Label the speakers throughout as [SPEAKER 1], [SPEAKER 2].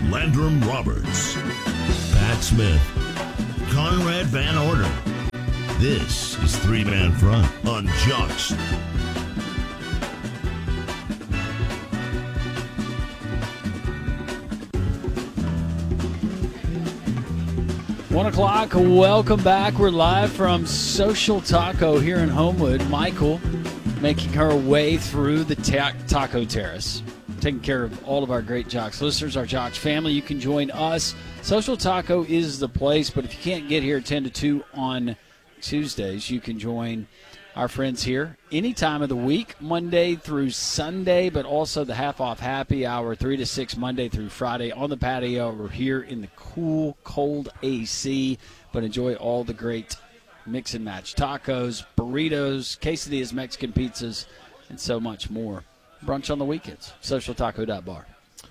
[SPEAKER 1] Landrum Roberts, Pat Smith, Conrad Van Order. This is Three Man Front on Jocks.
[SPEAKER 2] One o'clock. Welcome back. We're live from Social Taco here in Homewood. Michael making her way through the Taco Terrace, taking care of all of our great Jocks listeners, our Jocks family. You can join us. Social Taco is the place, but if you can't get here 10 to 2 on Tuesdays, you can join our friends here any time of the week, Monday through Sunday, but also the half-off happy hour, 3 to 6, Monday through Friday on the patio. We're here in the cool, cold AC, but enjoy all the great mix-and-match tacos, burritos, quesadillas, Mexican pizzas, and so much more. Brunch on the weekends, socialtaco.bar.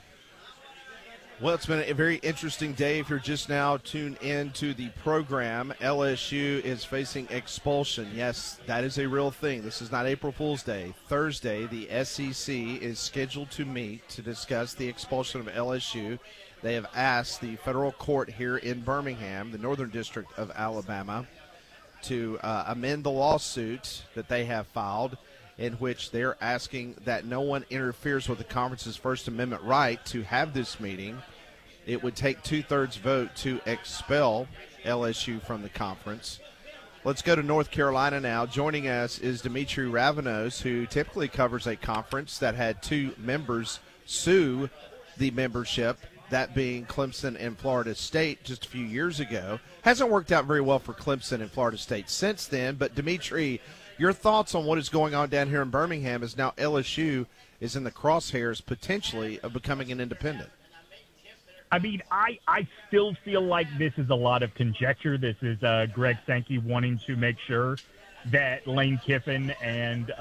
[SPEAKER 3] Well, it's been a very interesting day. If you're just now tuned in to the program, LSU is facing expulsion. Yes, that is a real thing. This is not April Fool's Day. Thursday, the SEC is scheduled to meet to discuss the expulsion of LSU. They have asked the federal court here in Birmingham, the Northern District of Alabama, to amend the lawsuit that they have filed, in which they're asking that no one interferes with the conference's First Amendment right to have this meeting. It would take 2/3 vote to expel LSU from the conference. Let's go to North Carolina now. Joining us is Dimitri Ravanos, who typically covers a conference that had 2 members sue the membership, that being Clemson and Florida State just a few years ago. Hasn't worked out very well for Clemson and Florida State since then, but Dimitri, your thoughts on what is going on down here in Birmingham as now LSU is in the crosshairs potentially of becoming an independent?
[SPEAKER 4] I mean, I still feel like this is a lot of conjecture. This is Greg Sankey wanting to make sure that Lane Kiffin and,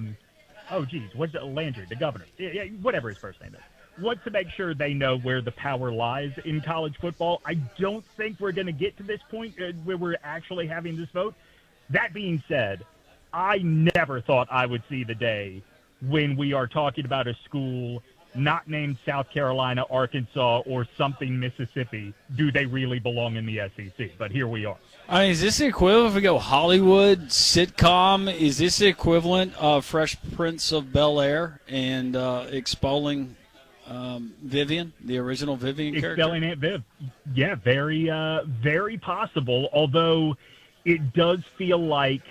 [SPEAKER 4] what's Landry, the governor, whatever his first name is, wants to make sure they know where the power lies in college football. I don't think we're going to get to this point where we're actually having this vote. That being said, I never thought I would see the day when we are talking about a school not named South Carolina, Arkansas, or something Mississippi. Do they really belong in the SEC? But here we are.
[SPEAKER 2] I mean, is this the equivalent if we go Hollywood sitcom? Is this the equivalent of Fresh Prince of Bel-Air and expelling Vivian, the original Vivian character?
[SPEAKER 4] Expelling Aunt Viv. Yeah, very possible, although it does feel like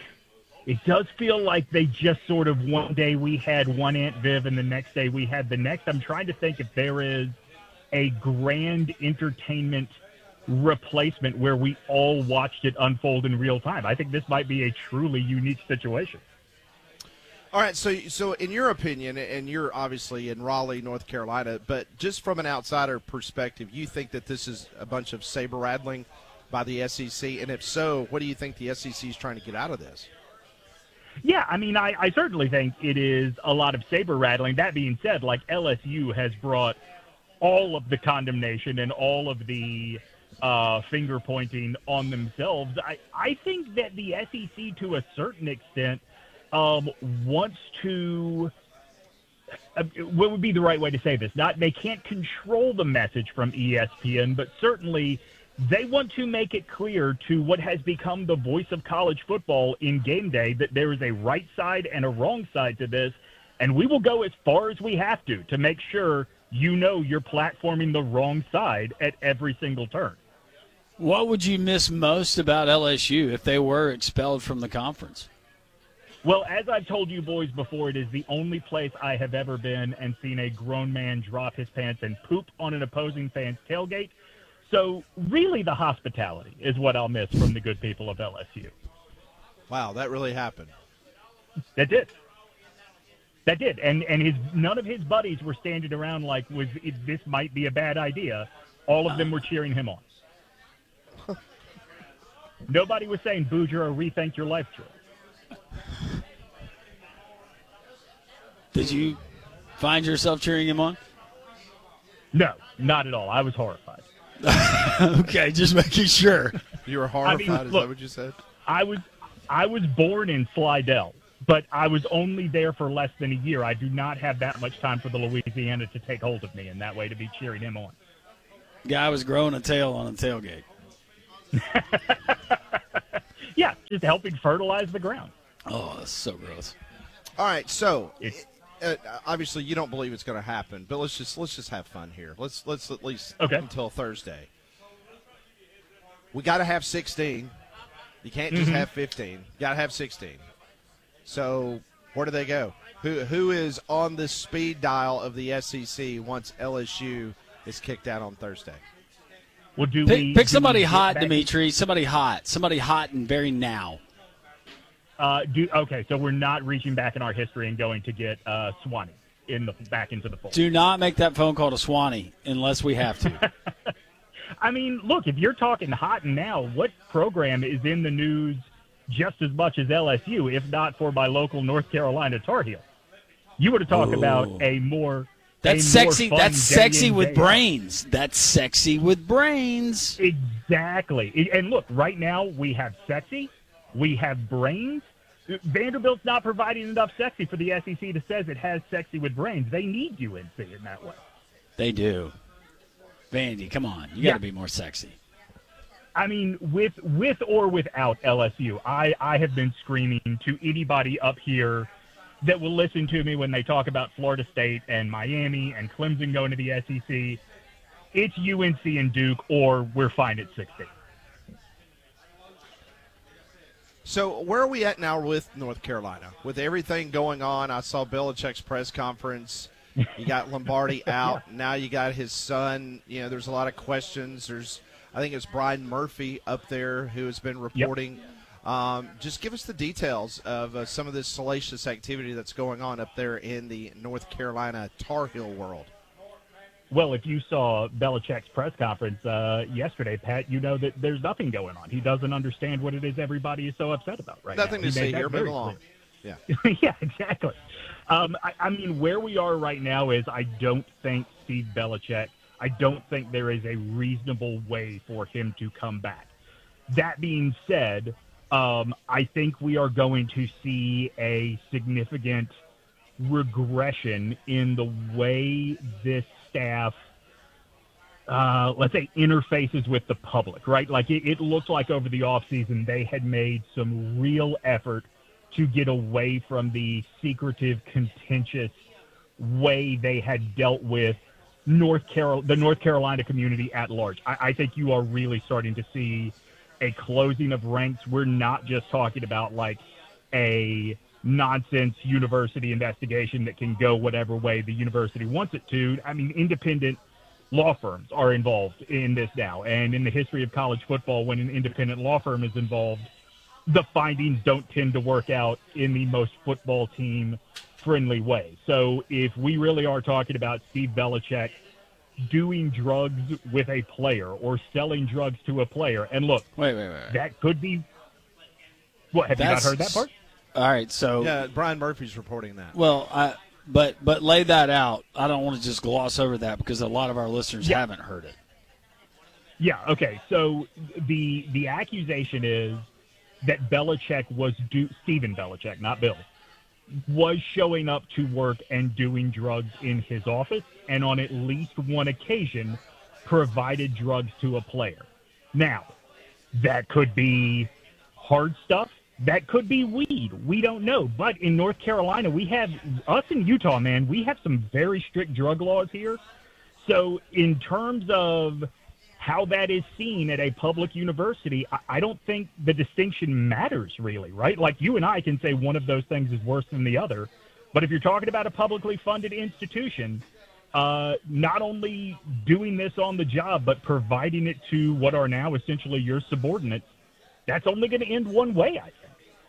[SPEAKER 4] they just sort of one day we had one Aunt Viv and the next day we had the next. I'm trying to think if there is a grand entertainment replacement where we all watched it unfold in real time. I think this might be a truly unique situation.
[SPEAKER 3] All right, so in your opinion, and you're obviously in Raleigh, North Carolina, but just from an outsider perspective, you think that this is a bunch of saber-rattling by the SEC? And if so, what do you think the SEC is trying to get out of this?
[SPEAKER 4] Yeah, I mean, I certainly think it is a lot of saber-rattling. That being said, like LSU has brought all of the condemnation and all of the finger-pointing on themselves. I think that the SEC, to a certain extent, wants to what would be the right way to say this? They can't control the message from ESPN, but certainly they want to make it clear to what has become the voice of college football in game day that there is a right side and a wrong side to this, and we will go as far as we have to make sure you know you're platforming the wrong side at every single turn.
[SPEAKER 2] What would you miss most about LSU if they were expelled from the conference?
[SPEAKER 4] Well, as I've told you boys before, it is the only place I have ever been and seen a grown man drop his pants and poop on an opposing fan's tailgate. So really the hospitality is what I'll miss from the good people of LSU.
[SPEAKER 3] Wow, that really happened.
[SPEAKER 4] That did. And none of his buddies were standing around like, this might be a bad idea. All of them were cheering him on. Nobody was saying, Booger, or rethink your life choice.
[SPEAKER 2] Did you find yourself cheering him on?
[SPEAKER 4] No, not at all. I was horrified.
[SPEAKER 2] Okay, just making sure.
[SPEAKER 3] You were horrified, is that what you said?
[SPEAKER 4] I was born in Slidell, but I was only there for less than a year. I do not have that much time for the Louisiana to take hold of me in that way to be cheering him on.
[SPEAKER 2] Guy was growing a tail on a tailgate.
[SPEAKER 4] Yeah, just helping fertilize the ground.
[SPEAKER 2] Oh, that's so gross.
[SPEAKER 3] All right, so obviously you don't believe it's going to happen, but let's just have fun here. Let's at least until Thursday. We got to have 16. You can't just have 15. You got to have 16. So where do they go? Who is on the speed dial of the SEC once LSU is kicked out on Thursday?
[SPEAKER 4] Well,
[SPEAKER 2] pick somebody hot, Dimitri. Somebody hot and very now.
[SPEAKER 4] Okay, so we're not reaching back in our history and going to get Swanee back into the fold.
[SPEAKER 2] Do not make that phone call to Swanee unless we have to.
[SPEAKER 4] I mean, look, if you're talking hot and now, what program is in the news just as much as LSU, if not for my local North Carolina Tar Heel? You were to talk about a more
[SPEAKER 2] That's sexy. That's sexy with brains. That's sexy with brains.
[SPEAKER 4] Exactly. And look, right now we have sexy, we have brains. Vanderbilt's not providing enough sexy for the SEC to say it has sexy with brains. They need UNC in that way.
[SPEAKER 2] They do. Vandy, come on. You got to be more sexy.
[SPEAKER 4] I mean, with or without LSU, I have been screaming to anybody up here that will listen to me when they talk about Florida State and Miami and Clemson going to the SEC. It's UNC and Duke, or we're fine at 16.
[SPEAKER 3] So where are we at now with North Carolina? With everything going on, I saw Belichick's press conference. You got Lombardi out. Yeah. Now you got his son. You know, there's a lot of questions. I think it's Brian Murphy up there who has been reporting. Yep. Just give us the details of some of this salacious activity that's going on up there in the North Carolina Tar Heel world.
[SPEAKER 4] Well, if you saw Belichick's press conference yesterday, Pat, you know that there's nothing going on. He doesn't understand what it is everybody is so upset about right
[SPEAKER 3] Nothing
[SPEAKER 4] now.
[SPEAKER 3] to see here. Move along.
[SPEAKER 4] Yeah. Yeah, exactly. I mean, where we are right now is I don't think Steve Belichick, I don't think there is a reasonable way for him to come back. That being said, I think we are going to see a significant regression in the way this staff, let's say, interfaces with the public, right? Like it looked like over the offseason they had made some real effort to get away from the secretive, contentious way they had dealt with the North Carolina community at large. I think you are really starting to see a closing of ranks. We're not just talking about like a nonsense university investigation that can go whatever way the university wants it to. I mean, independent law firms are involved in this now. And in the history of college football, when an independent law firm is involved, the findings don't tend to work out in the most football team friendly way. So if we really are talking about Steve Belichick doing drugs with a player or selling drugs to a player, and look,
[SPEAKER 2] wait.
[SPEAKER 4] That could be what? Have you not heard that part?
[SPEAKER 2] All right, so
[SPEAKER 3] yeah, Brian Murphy's reporting that.
[SPEAKER 2] Well, but lay that out. I don't want to just gloss over that because a lot of our listeners haven't heard it.
[SPEAKER 4] Yeah. Okay. So the accusation is that Belichick Stephen Belichick, not Bill, was showing up to work and doing drugs in his office, and on at least one occasion provided drugs to a player. Now, that could be hard stuff. That could be weed. We don't know. But in North Carolina, us in Utah, man, we have some very strict drug laws here. So in terms of how that is seen at a public university, I don't think the distinction matters really, right? Like you and I can say one of those things is worse than the other. But if you're talking about a publicly funded institution, not only doing this on the job, but providing it to what are now essentially your subordinates, that's only going to end one way, I think.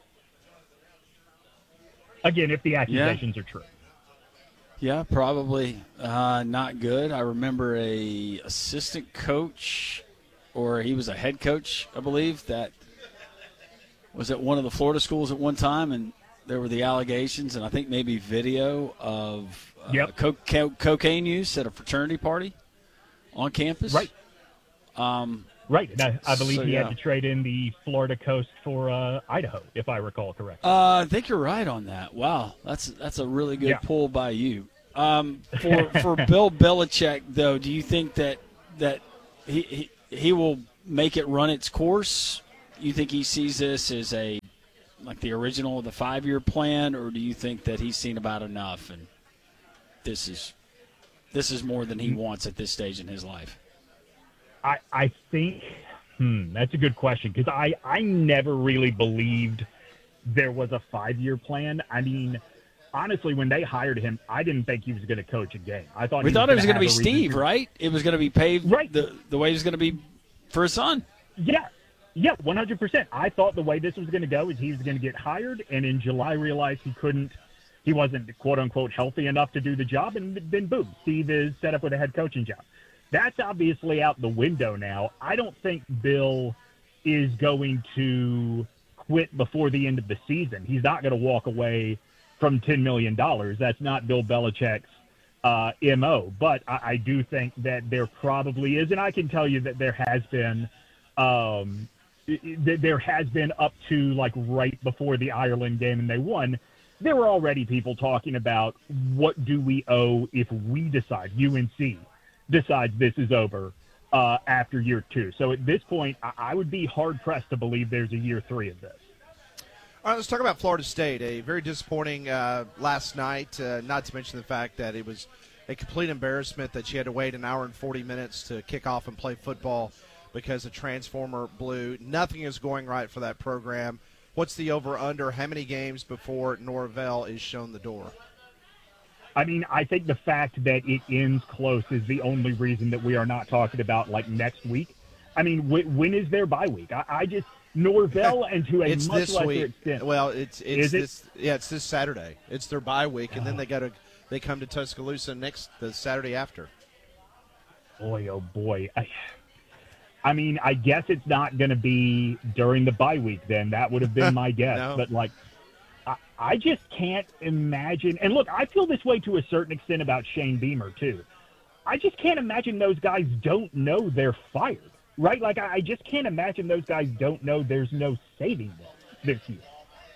[SPEAKER 4] Again, if the accusations are true.
[SPEAKER 2] Yeah, probably not good. I remember a assistant coach, or he was a head coach, I believe, that was at one of the Florida schools at one time, and there were the allegations, and I think maybe video of cocaine use at a fraternity party on campus.
[SPEAKER 4] Right. Right. And I believe he had to trade in the Florida coast for Idaho, if I recall correctly.
[SPEAKER 2] I think you're right on that. Wow, that's a really good pull by you. For Bill Belichick, though, do you think that he will make it run its course? You think he sees this as like the original of the 5-year plan, or do you think that he's seen about enough and this is more than he wants at this stage in his life?
[SPEAKER 4] I think that's a good question, because I never really believed there was a 5-year plan. I mean, honestly, when they hired him, I didn't think he was going to coach a game. I thought
[SPEAKER 2] we thought it was going to be
[SPEAKER 4] have a
[SPEAKER 2] Steve,
[SPEAKER 4] reason.
[SPEAKER 2] right? It was going to be paved
[SPEAKER 4] Right.
[SPEAKER 2] the way it was going to be for his son.
[SPEAKER 4] Yeah, 100%. I thought the way this was going to go is he was going to get hired, and in July realized he wasn't quote unquote healthy enough to do the job, and then boom, Steve is set up with a head coaching job. That's obviously out the window now. I don't think Bill is going to quit before the end of the season. He's not going to walk away from $10 million. That's not Bill Belichick's MO. But I do think that there probably is, and I can tell you that there has been up to like right before the Ireland game and they won, there were already people talking about what do we owe if we decide, UNC decides this is over after year 2. So at this point, I would be hard-pressed to believe there's a year 3 of this.
[SPEAKER 3] All right, let's talk about Florida State. A very disappointing last night, not to mention the fact that it was a complete embarrassment that she had to wait an hour and 40 minutes to kick off and play football because the transformer blew. Nothing is going right for that program. What's the over-under? How many games before Norvell is shown the door?
[SPEAKER 4] I mean, I think the fact that it ends close is the only reason that we are not talking about, like, next week. I mean, when is their bye week? I just – Norvell and to a much lesser extent.
[SPEAKER 3] Well, it's this Saturday. It's their bye week, and then they come to Tuscaloosa the Saturday after.
[SPEAKER 4] Boy, oh boy. I mean, I guess it's not going to be during the bye week then. That would have been my guess.
[SPEAKER 3] No.
[SPEAKER 4] But, like, I just can't imagine. And, look, I feel this way to a certain extent about Shane Beamer, too. I just can't imagine those guys don't know they're fired, right? Like, I just can't imagine those guys don't know there's no saving them this year.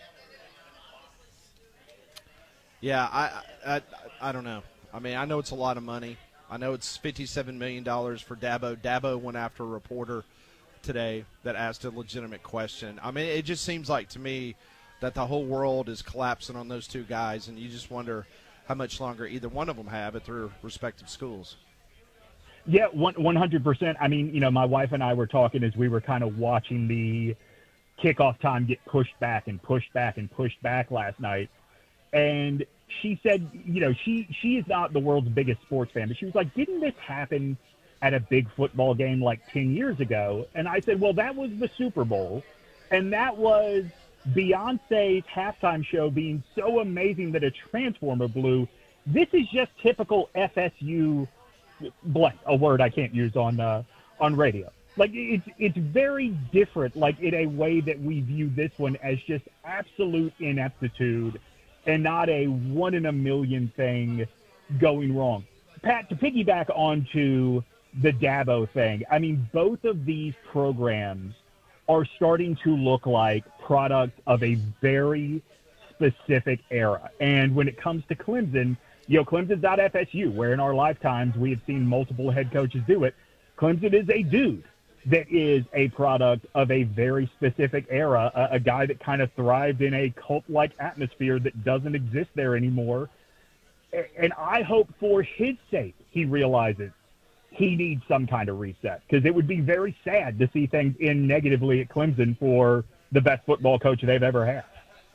[SPEAKER 3] Yeah, I don't know. I mean, I know it's a lot of money. I know it's $57 million for Dabo. Dabo went after a reporter today that asked a legitimate question. I mean, it just seems like to me that the whole world is collapsing on those two guys, and you just wonder how much longer either one of them have at their respective schools.
[SPEAKER 4] Yeah, 100%. I mean, you know, my wife and I were talking as we were kind of watching the kickoff time get pushed back and pushed back and pushed back last night. And she said, you know, she is not the world's biggest sports fan, but she was like, didn't this happen at a big football game like 10 years ago? And I said, well, that was the Super Bowl, and that was Beyonce's halftime show being so amazing that a transformer blew. This is just typical FSU blank, a word I can't use on radio. Like, it's very different, like, in a way that we view this one as just absolute ineptitude and not a one in a million thing going wrong. Pat, to piggyback onto the Dabo thing, I mean, both of these programs are starting to look like products of a very specific era. And when it comes to Clemson, you know, Clemson's not FSU, where in our lifetimes we have seen multiple head coaches do it. Clemson is a dude that is a product of a very specific era, a guy that kind of thrived in a cult-like atmosphere that doesn't exist there anymore. And I hope for his sake he realizes he needs some kind of reset, because it would be very sad to see things end negatively at Clemson for the best football coach they've ever had.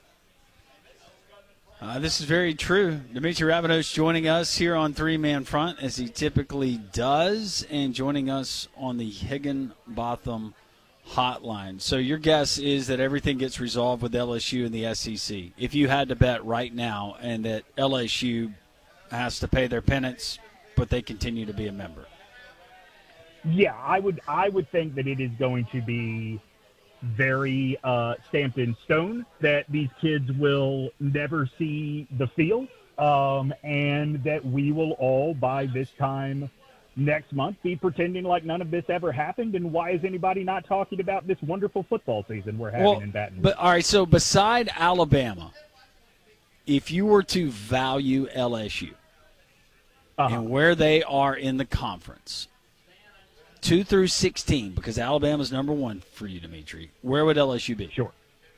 [SPEAKER 2] This is very true. Dimitri Rabinos joining us here on Three Man Front, as he typically does, and joining us on the Higginbotham hotline. So your guess is that everything gets resolved with LSU and the SEC. If you had to bet right now, and that LSU has to pay their penance, but they continue to be a member.
[SPEAKER 4] Yeah, I would think that it is going to be very stamped in stone that these kids will never see the field, and that we will all, by this time next month, be pretending like none of this ever happened. And why is anybody not talking about this wonderful football season we're having in Baton Rouge?
[SPEAKER 2] But all right, so beside Alabama, if you were to value LSU and where they are in the conference, 2 through 16, because Alabama's number 1 for you, Dimitri, where would LSU be?
[SPEAKER 4] Sure.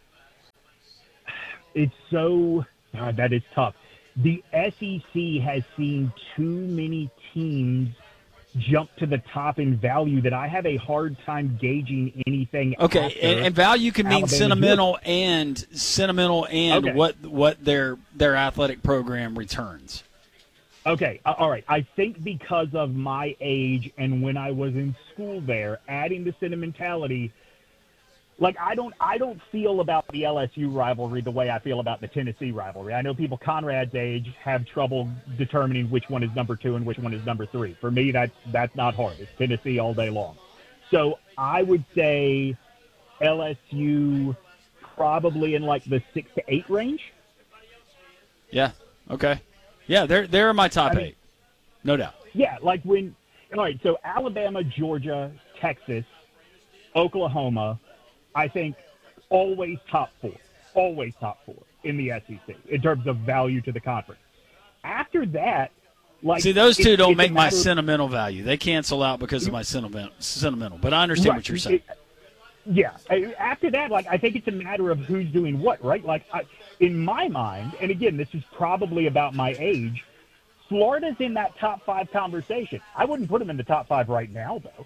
[SPEAKER 4] It's so God, that is tough. The SEC has seen too many teams jump to the top in value that I have a hard time gauging anything.
[SPEAKER 2] Okay, and value can mean
[SPEAKER 4] Alabama
[SPEAKER 2] sentimental and
[SPEAKER 4] Okay.
[SPEAKER 2] what their athletic program returns.
[SPEAKER 4] Okay, all right. I think because of my age and when I was in school there, adding the sentimentality, like I don't feel about the LSU rivalry the way I feel about the Tennessee rivalry. I know people Conrad's age have trouble determining which one is number 2 and which one is number 3. For me, that's not hard. It's Tennessee all day long. So I would say LSU probably in like the 6 to 8 range.
[SPEAKER 2] Yeah. Okay. Yeah, they're my top 8, no doubt.
[SPEAKER 4] Yeah, like all right, so Alabama, Georgia, Texas, Oklahoma, I think always top 4 in the SEC in terms of value to the conference. After that, like
[SPEAKER 2] see, those two don't make my
[SPEAKER 4] matter of-
[SPEAKER 2] sentimental value. They cancel out because of my sentimental. But I understand what you're saying.
[SPEAKER 4] Yeah. After that, like I think it's a matter of who's doing what, right? Like in my mind, and again, this is probably about my age. Florida's in that top 5 conversation. I wouldn't put them in the top 5 right now, though.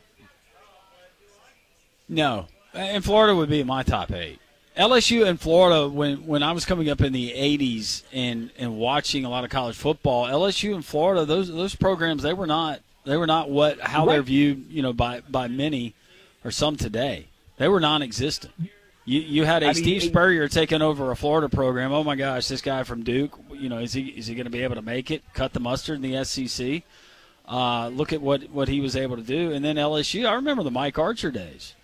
[SPEAKER 2] No, and Florida would be in my top 8. LSU and Florida, when I was coming up in the 80s and watching a lot of college football, LSU and Florida, those programs, they were not how they're viewed, by many or some today. They were non-existent. You had Steve Spurrier taking over a Florida program. Oh my gosh, this guy from Duke, is he going to be able to make it? Cut the mustard in the SEC. Look at what he was able to do, and then LSU. I remember the Mike Archer days.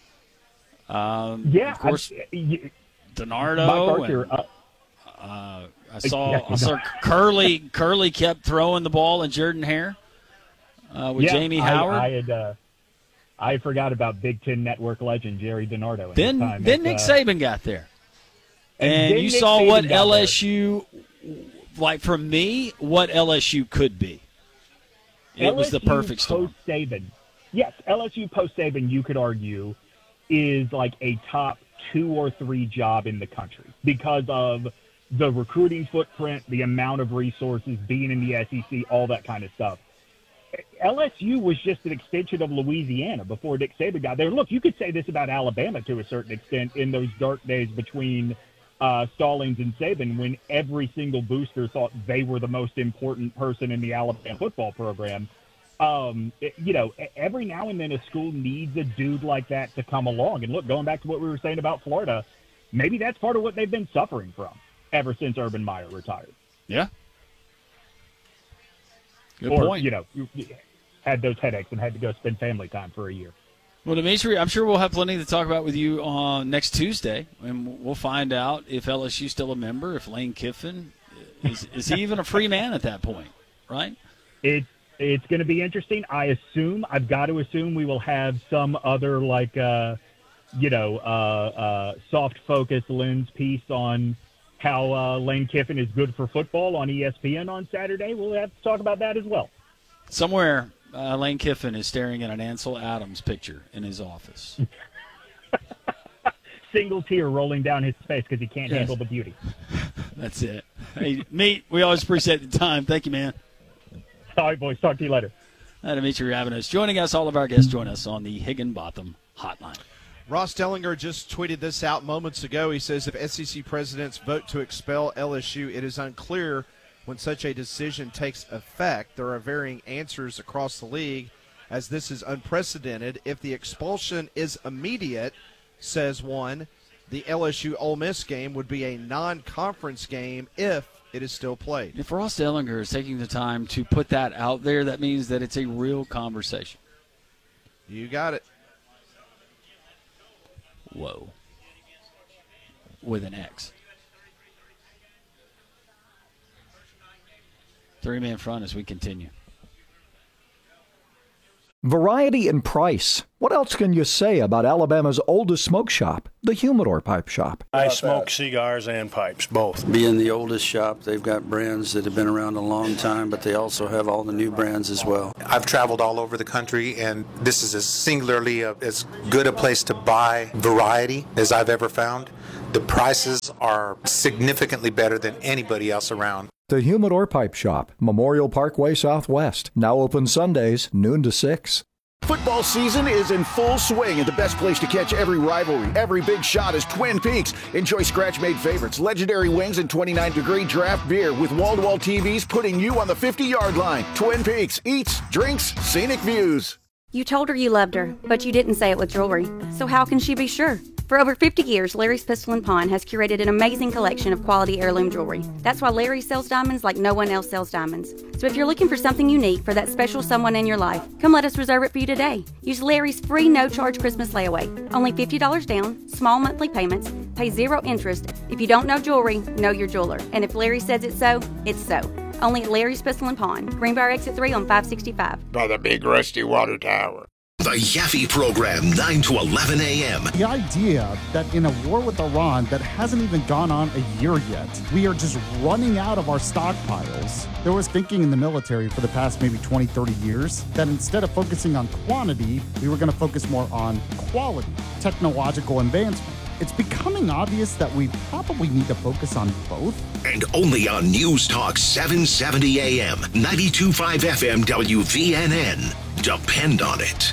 [SPEAKER 2] Of course, DiNardo.
[SPEAKER 4] Mike Archer.
[SPEAKER 2] I saw Curly kept throwing the ball in Jordan Hare with Jamie Howard.
[SPEAKER 4] I forgot about Big Ten Network legend Jerry DiNardo.
[SPEAKER 2] Then Nick Saban got there, and you saw what LSU, like for me, what LSU could be. It was the perfect storm.
[SPEAKER 4] Post-Saban. Yes, LSU post-Saban, you could argue, is like a top 2 or 3 job in the country because of the recruiting footprint, the amount of resources, being in the SEC, all that kind of stuff. LSU was just an extension of Louisiana before Nick Saban got there. Look, you could say this about Alabama to a certain extent in those dark days between Stallings and Saban when every single booster thought they were the most important person in the Alabama football program. Every now and then a school needs a dude like that to come along. And look, going back to what we were saying about Florida, maybe that's part of what they've been suffering from ever since Urban Meyer retired.
[SPEAKER 2] Yeah. Good
[SPEAKER 4] or,
[SPEAKER 2] point.
[SPEAKER 4] Had those headaches and had to go spend family time for a year.
[SPEAKER 2] Well, Dimitri, I'm sure we'll have plenty to talk about with you on next Tuesday, and we'll find out if LSU's still a member, if Lane Kiffin is he even a free man at that point, right?
[SPEAKER 4] It's going to be interesting. I've got to assume we will have some other soft focus lens piece on how Lane Kiffin is good for football on ESPN on Saturday. We'll have to talk about that as well.
[SPEAKER 2] Somewhere, Lane Kiffin is staring at an Ansel Adams picture in his office.
[SPEAKER 4] Single tear rolling down his face because he can't handle the beauty.
[SPEAKER 2] That's it. Hey, Meat, we always appreciate the time. Thank you, man.
[SPEAKER 4] All right, boys. Talk to you later.
[SPEAKER 2] Dimitri Ravenos joining us. All of our guests join us on the Higginbotham Hotline.
[SPEAKER 3] Ross Dellinger just tweeted this out moments ago. He says, if SEC presidents vote to expel LSU, it is unclear when such a decision takes effect. There are varying answers across the league, as this is unprecedented. If the expulsion is immediate, says one, the LSU Ole Miss game would be a non-conference game if it is still played.
[SPEAKER 2] If Ross Dellinger is taking the time to put that out there, that means that it's a real conversation.
[SPEAKER 3] You got it.
[SPEAKER 2] Whoa. With an X. 3-man front as we continue.
[SPEAKER 5] Variety and price. What else can you say about Alabama's oldest smoke shop, the Humidor Pipe Shop?
[SPEAKER 6] I smoke cigars and pipes, both.
[SPEAKER 7] Being the oldest shop, they've got brands that have been around a long time, but they also have all the new brands as well.
[SPEAKER 8] I've traveled all over the country, and this is as singularly as good a place to buy variety as I've ever found. The prices are significantly better than anybody else around.
[SPEAKER 5] The Humidor Pipe Shop, Memorial Parkway Southwest. Now open Sundays, noon to 6.
[SPEAKER 9] Football season is in full swing, and the best place to catch every rivalry, every big shot is Twin Peaks. Enjoy scratch-made favorites, legendary wings, and 29-degree draft beer with wall-to-wall TVs putting you on the 50-yard line. Twin Peaks, eats, drinks, scenic views.
[SPEAKER 10] You told her you loved her, but you didn't say it with jewelry. So how can she be sure? For over 50 years, Larry's Pistol & Pawn has curated an amazing collection of quality heirloom jewelry. That's why Larry sells diamonds like no one else sells diamonds. So if you're looking for something unique for that special someone in your life, come let us reserve it for you today. Use Larry's free no-charge Christmas layaway. Only $50 down, small monthly payments, pay 0 interest. If you don't know jewelry, know your jeweler. And if Larry says it's so, it's so. Only at Larry's Pistol & Pawn, Greenbrier Exit 3 on 565.
[SPEAKER 11] By the big rusty water tower.
[SPEAKER 1] The Yaffe Program, 9 to 11 a.m.
[SPEAKER 12] The idea that in a war with Iran that hasn't even gone on a year yet, we are just running out of our stockpiles. There was thinking in the military for the past maybe 20, 30 years that instead of focusing on quantity, we were going to focus more on quality, technological advancement. It's becoming obvious that we probably need to focus on both.
[SPEAKER 1] And only on News Talk 770 AM, 92.5 FM WVNN. Depend on it.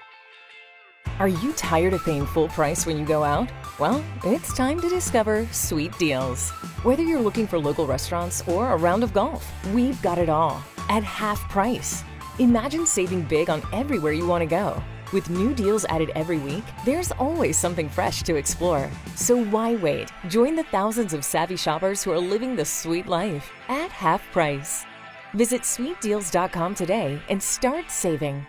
[SPEAKER 13] Are you tired of paying full price when you go out? Well, it's time to discover Sweet Deals. Whether you're looking for local restaurants or a round of golf, we've got it all at half price. Imagine saving big on everywhere you want to go. With new deals added every week, there's always something fresh to explore. So why wait? Join the thousands of savvy shoppers who are living the sweet life at half price. Visit sweetdeals.com today and start saving.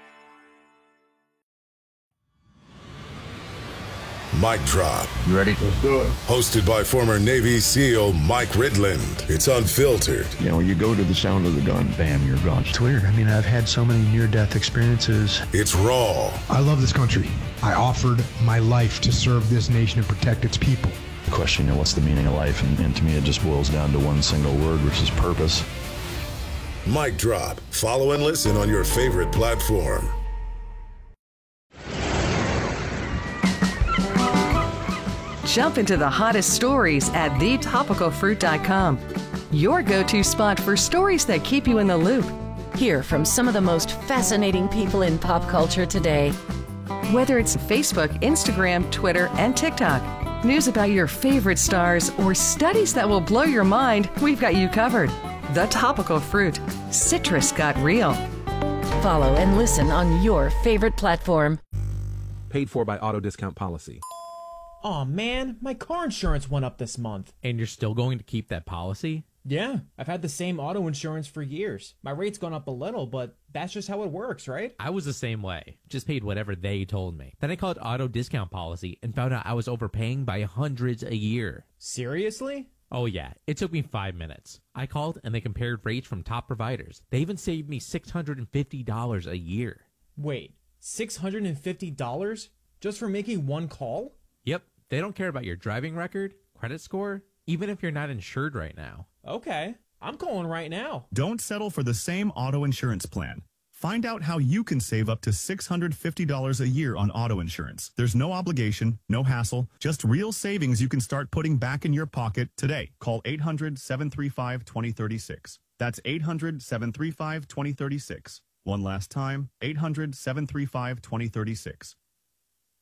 [SPEAKER 14] Mic Drop.
[SPEAKER 11] You ready? Let's do it.
[SPEAKER 14] Hosted by former Navy SEAL Mike Ridland. It's unfiltered.
[SPEAKER 15] You know, you go to the sound of the gun, bam, you're gone.
[SPEAKER 16] It's weird. I mean, I've had so many near-death experiences.
[SPEAKER 14] It's raw.
[SPEAKER 17] I love this country. I offered my life to serve this nation and protect its people.
[SPEAKER 15] The question, you know, what's the meaning of life? And to me, it just boils down to one single word, which is purpose.
[SPEAKER 14] Mic Drop. Follow and listen on your favorite platform.
[SPEAKER 18] Jump into the hottest stories at thetopicalfruit.com. Your go-to spot for stories that keep you in the loop.
[SPEAKER 19] Hear from some of the most fascinating people in pop culture today.
[SPEAKER 18] Whether it's Facebook, Instagram, Twitter, and TikTok, news about your favorite stars, or studies that will blow your mind, we've got you covered. The Topical Fruit. Citrus got real.
[SPEAKER 19] Follow and listen on your favorite platform.
[SPEAKER 20] Paid for by Auto Discount Policy.
[SPEAKER 21] Aw, man, my car insurance went up this month.
[SPEAKER 22] And you're still going to keep that policy?
[SPEAKER 21] Yeah, I've had the same auto insurance for years. My rate's gone up a little, but that's just how it works, right?
[SPEAKER 22] I was the same way. Just paid whatever they told me. Then I called Auto Discount Policy and found out I was overpaying by hundreds a year.
[SPEAKER 21] Seriously?
[SPEAKER 22] Oh yeah, it took me 5 minutes. I called and they compared rates from top providers. They even saved me $650 a year.
[SPEAKER 21] Wait, $650 just for making one call?
[SPEAKER 22] Yep, they don't care about your driving record, credit score, even if you're not insured right now.
[SPEAKER 21] Okay, I'm calling right now.
[SPEAKER 23] Don't settle for the same auto insurance plan. Find out how you can save up to $650 a year on auto insurance. There's no obligation, no hassle, just real savings you can start putting back in your pocket today. Call 800-735-2036. That's 800-735-2036. One last time, 800-735-2036.